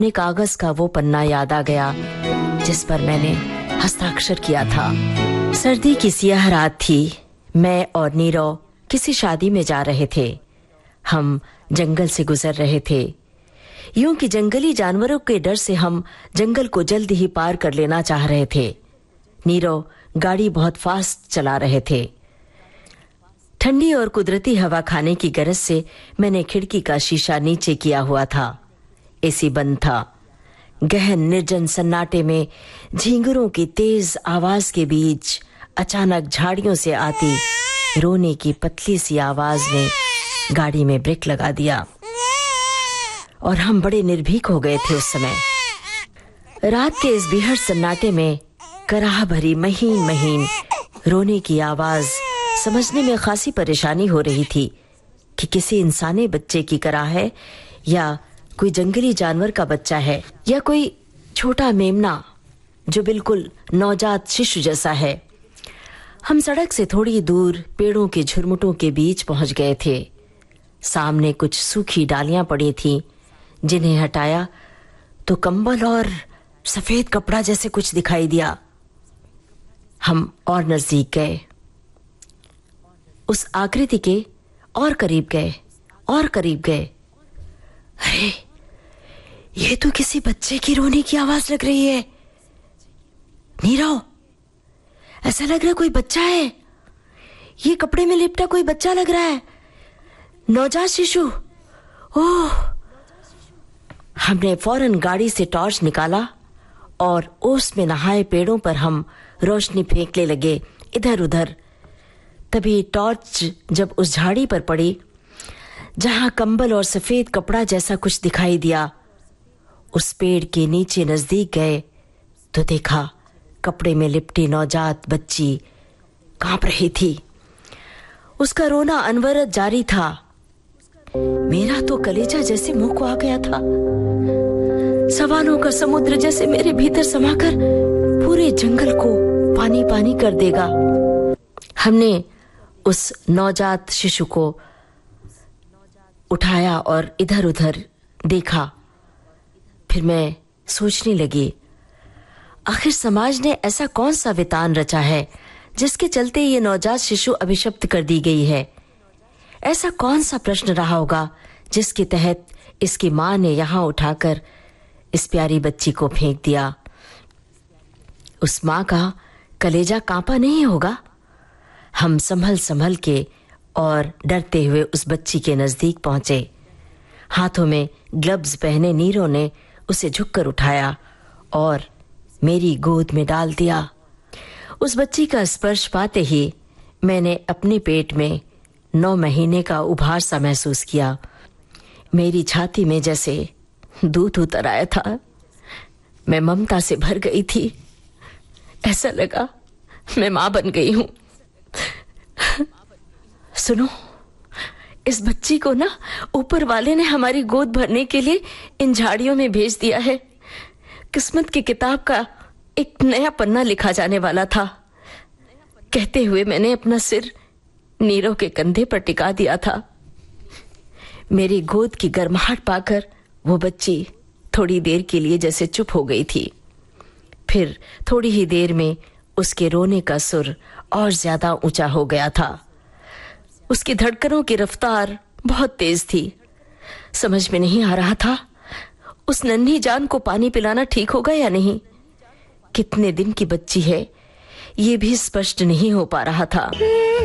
ने कागज का वो पन्ना याद आ गया जिस पर मैंने हस्ताक्षर किया था। सर्दी की सियाह रात थी। मैं और नीरव किसी शादी में जा रहे थे। हम जंगल से गुजर रहे थे। यूं कि जंगली जानवरों के डर से हम जंगल को जल्दी ही पार कर लेना चाह रहे थे। नीरव गाड़ी बहुत फास्ट चला रहे थे। ठंडी और कुदरती हवा खाने की गरज से मैंने खिड़की का शीशा नीचे किया हुआ था। एसी बंद था। गहन निर्जन सन्नाटे में झींगुरों की तेज आवाज के बीच अचानक झाड़ियों से आती रोने की पतली सी आवाज ने गाड़ी में ब्रेक लगा दिया और हम बड़े निर्भीक हो गए थे उस समय। रात के इस बेहद सन्नाटे में कराह भरी महीन महीन रोने की आवाज समझने में खासी परेशानी हो रही थी कि किसी इंसानी बच्चे की कराह है या कोई जंगली जानवर का बच्चा है या कोई छोटा मेमना जो बिल्कुल नवजात शिशु जैसा है। हम सड़क से थोड़ी दूर पेड़ों के झुरमुटों के बीच पहुंच गए थे। सामने कुछ सूखी डालियां पड़ी थीं, जिन्हें हटाया तो कंबल और सफेद कपड़ा जैसे कुछ दिखाई दिया। हम और नजदीक गए, उस आकृति के और करीब गए और करीब गए। अरे, ये तो किसी बच्चे की रोने की आवाज लग रही है। नीरव, ऐसा लग रहा है कोई बच्चा है। ये कपड़े में लिपटा कोई बच्चा लग रहा है, नवजात शिशु। ओह! हमने फौरन गाड़ी से टॉर्च निकाला और ओस में नहाए पेड़ों पर हम रोशनी फेंकने लगे इधर उधर। तभी टॉर्च जब उस झाड़ी पर पड़ी जहां कंबल और सफेद कपड़ा जैसा कुछ दिखाई दिया, उस पेड़ के नीचे नजदीक गए तो देखा कपड़े में लिपटी नवजात बच्ची कांप रही थी। उसका रोना अनवरत जारी था। मेरा तो कलेजा जैसे मुंह को आ गया था। सवालों का समुद्र जैसे मेरे भीतर समाकर पूरे जंगल को पानी पानी कर देगा। हमने उस नवजात शिशु को उठाया और इधर उधर देखा। फिर मैं सोचने लगी, आखिर समाज ने ऐसा कौन सा वितान रचा है जिसके चलते ये नवजात शिशु अभिशप्त कर दी गई है। ऐसा कौन सा प्रश्न रहा होगा जिसके तहत इसकी मां ने यहां उठाकर इस प्यारी बच्ची को फेंक दिया। उस मां का कलेजा कांपा नहीं होगा। हम संभल संभल के और डरते हुए उस बच्ची के नजदीक पहुंचे। हाथों में ग्लव्स पहने नीरव ने उसे झुककर उठाया और मेरी गोद में डाल दिया। उस बच्ची का स्पर्श पाते ही मैंने अपने पेट में 9 महीने का उभार सा महसूस किया। मेरी छाती में जैसे दूध उतर आया था। मैं ममता से भर गई थी। ऐसा लगा मैं मां बन गई हूं। सुनो, इस बच्ची को ना ऊपर वाले ने हमारी गोद भरने के लिए इन झाड़ियों में भेज दिया है। किस्मत की किताब का एक नया पन्ना लिखा जाने वाला था। कहते हुए मैंने अपना सिर नीरव के कंधे पर टिका दिया था। मेरी गोद की गर्माहट पाकर वो बच्ची थोड़ी देर के लिए जैसे चुप हो गई थी। फिर थोड़ी ही देर में उसके रोने का सुर और ज्यादा ऊंचा हो गया था। उसकी धड़कनों की रफ्तार बहुत तेज थी। समझ में नहीं आ रहा था उस नन्ही जान को पानी पिलाना ठीक होगा या नहीं। कितने दिन की बच्ची है ये भी स्पष्ट नहीं हो पा रहा था।